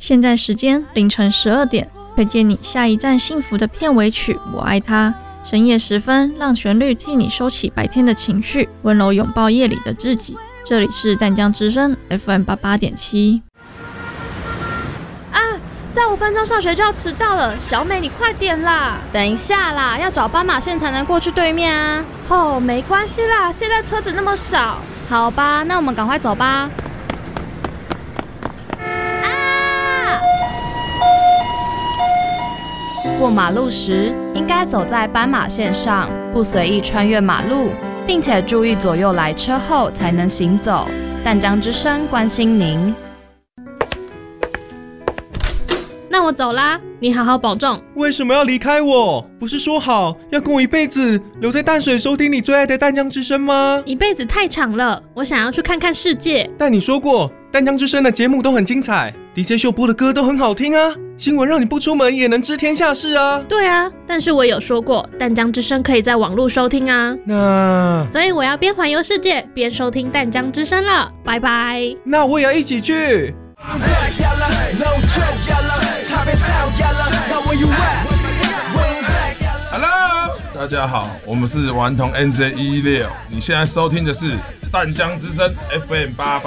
现在时间凌晨12点，推荐你下一站幸福的片尾曲《我爱他》。深夜时分，让旋律替你收起白天的情绪，温柔拥抱夜里的自己。这里是淡江之声 FM88.7。 再5分钟上学就要迟到了，小美你快点啦！ 等一下啦，要找斑马线才能过去对面啊。 没关系啦，现在车子那么少。 好吧，那我们赶快走吧。过马路时，应该走在斑马线上，不随意穿越马路，并且注意左右来车后才能行走。淡江之声关心您。 那我走啦，你好好保重。 为什么要离开我？不是说好要跟我一辈子留在淡水收听你最爱的淡江之声吗？ 一辈子太长了，我想要去看看世界。 但你说过淡江之声的节目都很精彩， DJ 秀播的歌都很好听啊，新闻让你不出门也能知天下事啊。 对啊，但是我有说过淡江之声可以在网络收听啊。所以我要边环游世界边收听淡江之声了，拜拜。 那我也要一起去。 Hello， 大家好，我们是顽童 NJ116，你现在收听的是淡江之声 FM88.7。